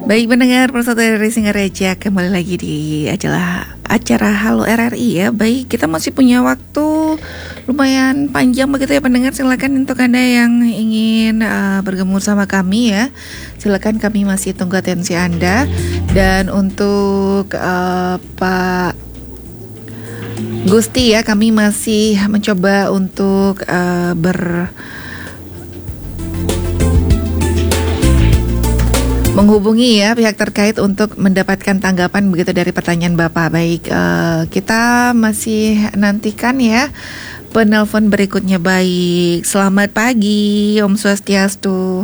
Baik pendengar Persatu RRI Singaraja, kembali lagi di acara Halo RRI ya. Baik, kita masih punya waktu lumayan panjang begitu ya pendengar. Silakan untuk Anda yang ingin bergabung sama kami ya, silakan, kami masih tunggu atensi Anda. Dan untuk Pak Gusti ya, kami masih mencoba untuk menghubungi ya pihak terkait untuk mendapatkan tanggapan begitu dari pertanyaan Bapak. Baik, kita masih nantikan ya penelpon berikutnya. Baik, selamat pagi, Om Swastiastu.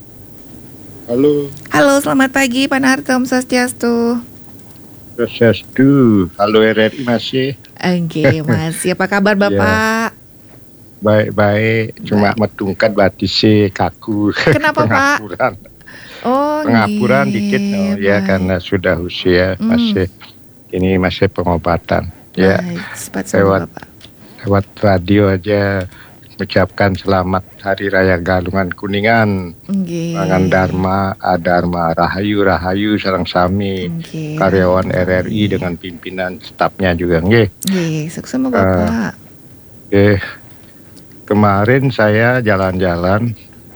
Halo, selamat pagi Pak Narto, Om Swastiastu. Swastiastu, halo RRI masih. Oke, masih. Apa kabar Bapak? Baik-baik, cuma metungkan batisnya kaku. Kenapa Pak? Pengapuran dikit ya, karena sudah usia masih pengobatan. Ya, lewat radio aja mengucapkan selamat Hari Raya Galungan Kuningan. Mangan Dharma, Adharma, Rahayu sareng sami karyawan RRI dengan pimpinan stafnya juga nggih. Sukses sama Bapak. Kemarin saya jalan-jalan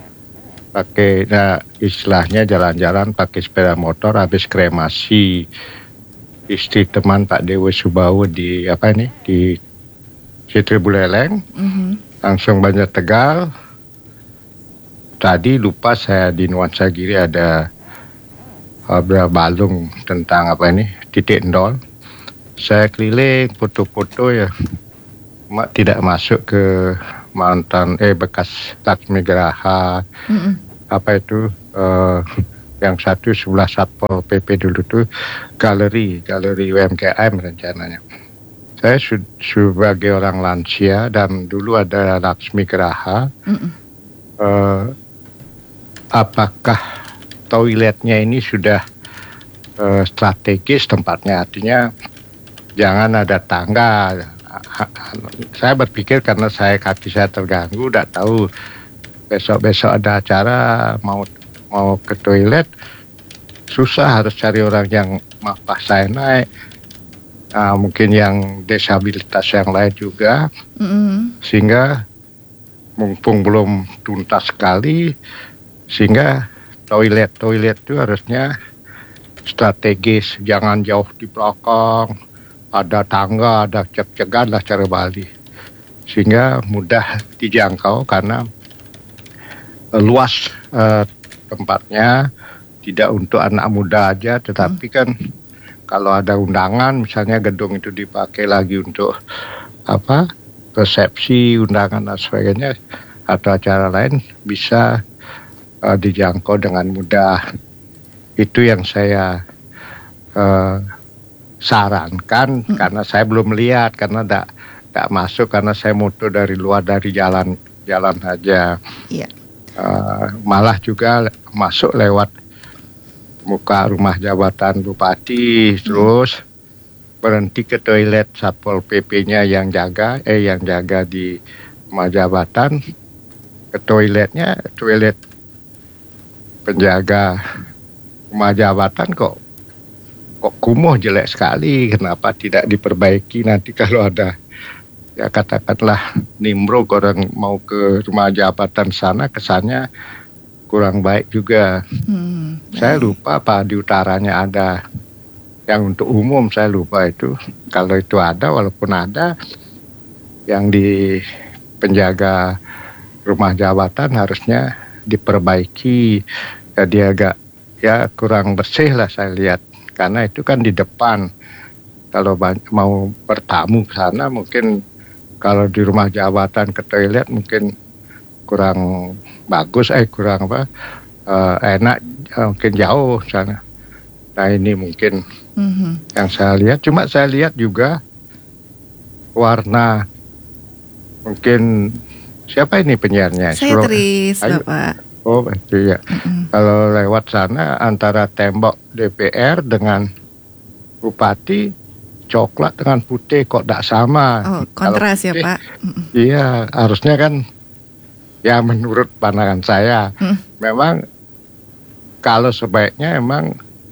istilahnya jalan-jalan pakai sepeda motor habis kremasi istri teman Pak Dewa Subawu di Sitri Buleleng. Langsung Banjar Tegal. Tadi lupa saya di Nuansa Giri ada balung tentang titik nol. Saya keliling foto-foto ya, tidak masuk ke mantan bekas Laksmi Geraha. Yang satu sebelah Satpol PP dulu tuh galeri UMKM rencananya. Saya sebagai orang lansia dan dulu ada Laksmi Geraha. Apakah toiletnya ini sudah strategis tempatnya, artinya jangan ada tangga. Saya berpikir karena kaki saya terganggu, tidak tahu besok ada acara mau ke toilet susah, harus cari orang yang pas saya naik. Mungkin yang disabilitas yang lain juga, sehingga mumpung belum tuntas sekali, sehingga toilet itu harusnya strategis, jangan jauh di belakang, ada tangga, ada cep-cegan lah cara Bali, sehingga mudah dijangkau karena luas tempatnya, tidak untuk anak muda aja, tetapi kan kalau ada undangan, misalnya gedung itu dipakai lagi untuk resepsi, undangan dan sebagainya, atau acara lain, bisa dijangkau dengan mudah. Itu yang saya sarankan, karena saya belum melihat, karena tidak masuk, karena saya moto dari luar, dari jalan aja. Iya. Malah juga masuk lewat muka rumah jabatan Bupati, terus berhenti ke toilet Satpol PP-nya yang jaga di rumah jabatan, ke toilet penjaga rumah jabatan kok kumuh, jelek sekali. Kenapa tidak diperbaiki? Nanti kalau ada ya katakanlah nimbrung orang mau ke rumah jabatan sana, kesannya kurang baik juga. Saya lupa apa di utaranya ada yang untuk umum, saya lupa itu. Kalau itu ada, walaupun ada, yang di penjaga rumah jabatan harusnya diperbaiki. Jadi agak kurang bersih lah saya lihat, karena itu kan di depan. Kalau mau bertamu ke sana, mungkin kalau di rumah jabatan ke toilet mungkin kurang bagus, kurang enak, mungkin jauh sana. Nah ini mungkin yang saya lihat. Cuma saya lihat juga warna, mungkin siapa ini penyiarnya? Saya Tris, Bapak. Oh itu ya. Kalau lewat sana antara tembok DPR dengan Bupati, coklat dengan putih kok tidak sama. Kontras ya Pak. Iya, harusnya kan ya menurut pandangan saya memang kalau sebaiknya emang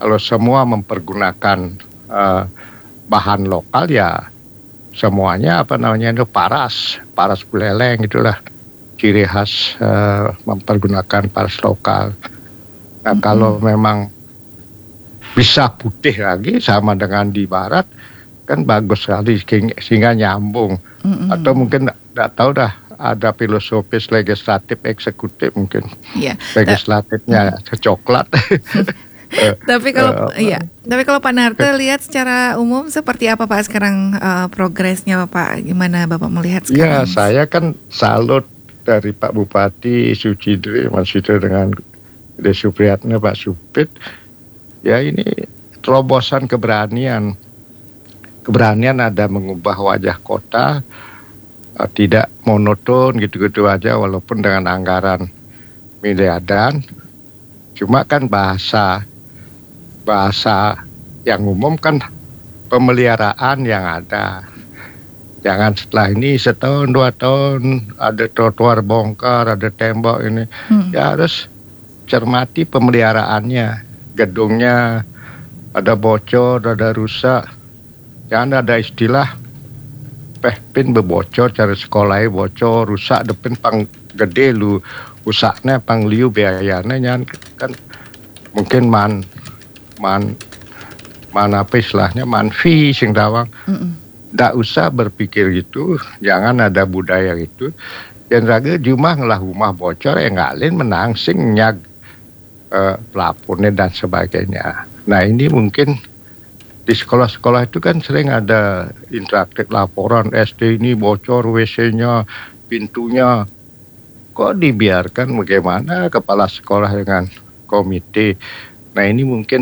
Kalau semua mempergunakan bahan lokal ya semuanya itu paras buleleng itulah ciri khas mempergunakan paras lokal. Nah, kalau memang bisa putih lagi sama dengan di barat kan bagus sekali sehingga nyambung. Atau mungkin tidak tahu dah ada filosofis legislatif eksekutif mungkin. Legislatifnya coklat. Tapi kalau Pak Narte lihat secara umum seperti apa Pak sekarang progresnya Pak? Gimana Bapak melihat sekarang? Ya, saya kan salut dari Pak Bupati Sucidri Mas Sucidri dengan Dede Supriyatna Pak Supit. Ya ini terobosan keberanian ada mengubah wajah kota, tidak monoton gitu-gitu aja walaupun dengan anggaran miliaran. Cuma kan bahasa yang umum kan pemeliharaan yang ada. Jangan setelah ini setahun 2 tahun ada trotoar bongkar, ada tembok ini. Ya harus cermati pemeliharaannya. Gedungnya ada bocor, ada rusak. Jangan ada istilah pehpin bebocor, cara sekolahnya bocor, rusak depan pang gede lu, rusaknya pang liu biayanya nyan kan mungkin man apa istilahnya manfi sing dawang. Ndak usah berpikir gitu, jangan ada budaya gitu. Dan raga cuma ngelah rumah bocor ngalin menang sing nyag pelapunnya dan sebagainya. Nah ini mungkin di sekolah-sekolah itu kan sering ada interaktif laporan SD ini bocor WC-nya, pintunya. Kok dibiarkan bagaimana kepala sekolah dengan komite. Nah ini mungkin